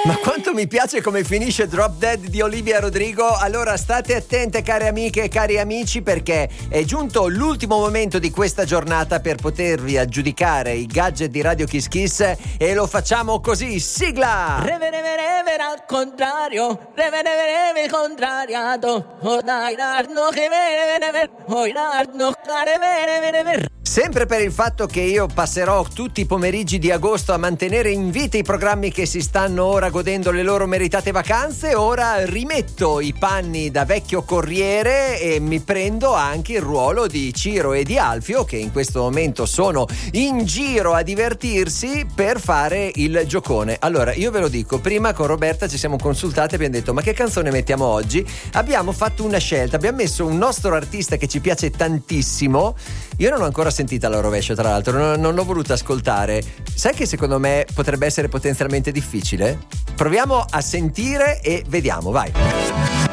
Ma quanto mi piace come finisce Drop Dead di Olivia Rodrigo. Allora state attente, care amiche e cari amici, perché è giunto l'ultimo momento di questa giornata per potervi aggiudicare i gadget di Radio Kiss Kiss, e lo facciamo così. Sigla! Reve al contrario, reve contrariato. Sempre per il fatto che io passerò tutti i pomeriggi di agosto a mantenere in vita i programmi che si stanno ora godendo le loro meritate vacanze, ora rimetto i panni da vecchio corriere e mi prendo anche il ruolo di Ciro e di Alfio, che in questo momento sono in giro a divertirsi per fare il giocone. Allora, io ve lo dico, prima con Roberta ci siamo consultate e abbiamo detto: ma che canzone mettiamo oggi? Abbiamo fatto una scelta, abbiamo messo un nostro artista che ci piace tantissimo. Io non ho ancora sentita la rovescia, tra l'altro, non l'ho voluta ascoltare. Sai che secondo me potrebbe essere potenzialmente difficile? Proviamo a sentire e vediamo, vai.